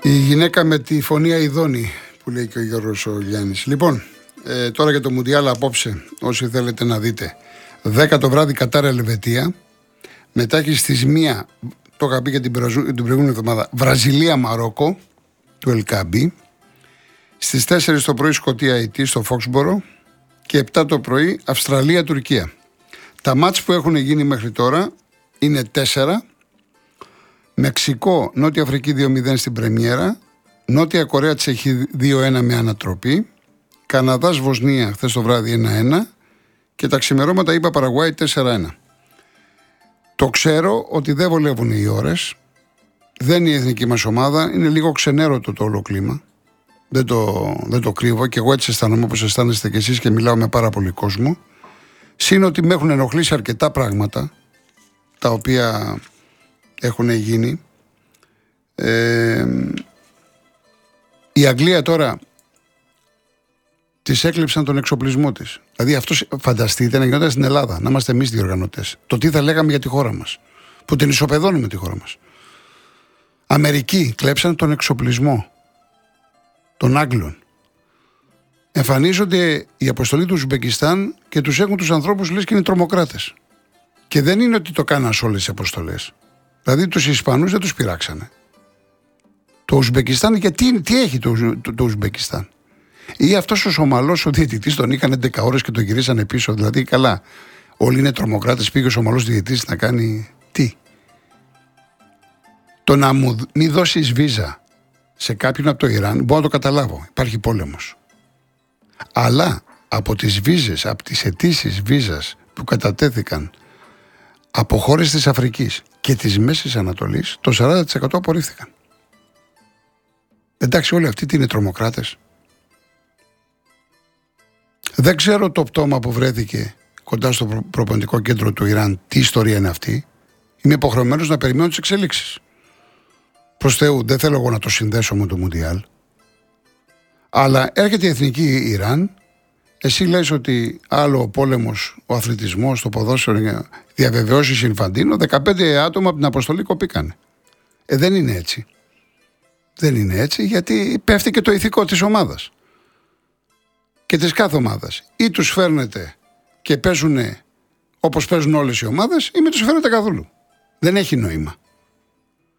Η γυναίκα με τη φωνή αηδώνει, που λέει και ο Γιώργος ο Γιάννης. Λοιπόν, τώρα για το Μουντιάλ απόψε, όσοι θέλετε να δείτε. 10 το βράδυ Κατάρ Ελβετία. Μετά έχει στις 1, το είχα πει και την προηγούμενη εβδομάδα, Βραζιλία Μαρόκο του Ελκάμπι. Στις 4 το πρωί Σκωτία Αιτή στο Φόξμπορο. Και 7 το πρωί Αυστραλία Τουρκία. Τα μάτς που έχουν γίνει μέχρι τώρα είναι 4. Μεξικό, Νότια Αφρική 2-0 στην πρεμιέρα. Νότια Κορέα Τσεχή 2-1 με ανατροπή. Καναδάς Βοσνία χθες το βράδυ 1-1. Και τα ξημερώματα είπα Παραγουάη 4-1. Το ξέρω ότι δεν βολεύουν οι ώρες. Δεν είναι η εθνική μας ομάδα. Είναι λίγο ξενέρωτο το όλο κλίμα. Δεν το κρύβω και εγώ έτσι αισθάνομαι όπως αισθάνεστε κι εσείς και μιλάω με πάρα πολύ κόσμο. Συν ότι με έχουν ενοχλήσει αρκετά πράγματα τα οποία έχουν γίνει. Η Αγγλία τώρα της έκλειψαν τον εξοπλισμό της. Δηλαδή αυτό φανταστείτε να γινόταν στην Ελλάδα, να είμαστε εμείς διοργανωτές. Το τι θα λέγαμε για τη χώρα μας, που την ισοπεδώνουμε τη χώρα μας. Αμερική κλέψαν τον εξοπλισμό των Άγγλων. Εμφανίζονται η αποστολή του Ουσμπεκιστάν και τους έχουν τους ανθρώπους λες και είναι τρομοκράτες. Και δεν είναι ότι το κάναν σε όλες τις αποστολές. Δηλαδή τους Ισπανούς δεν τους πειράξανε. Το Ουσμπεκιστάν, και τι έχει το Ουσμπεκιστάν. Ή αυτός ο Σομαλός ο διαιτητής τον είχαν 11 ώρες και τον γυρίσανε πίσω. Δηλαδή καλά, όλοι είναι τρομοκράτες, πήγε ο Σομαλός διαιτητής να κάνει τι. Το να μου μη δώσεις βίζα σε κάποιον από το Ιράν μπορώ να το καταλάβω. Υπάρχει πόλεμος. Αλλά από τις βίζες, από τις αιτήσεις βίζας που κατατέθηκαν από χώρες της Αφρικής και της Μέσης Ανατολής, το 40% απορρίφθηκαν. Εντάξει, όλοι αυτοί τι είναι, τρομοκράτες. Δεν ξέρω το πτώμα που βρέθηκε κοντά στο προπονητικό κέντρο του Ιράν, τι ιστορία είναι αυτή. Είμαι υποχρεωμένος να περιμένω τις εξελίξεις. Προς Θεού, δεν θέλω εγώ να το συνδέσω με το Μουντιάλ. Αλλά έρχεται η εθνική Ιράν, εσύ λες ότι άλλο ο πόλεμος, ο αθλητισμός, το ποδόσφαιρο, διαβεβαιώσεις Ινφαντίνο, 15 άτομα από την αποστολή κοπήκανε. Δεν είναι έτσι. Δεν είναι έτσι, γιατί πέφτει και το ηθικό της ομάδας. Και της κάθε ομάδας. Ή τους φέρνετε και παίζουν όπως παίζουν όλες οι ομάδες, ή μην τους φέρνετε καθόλου. Δεν έχει νόημα.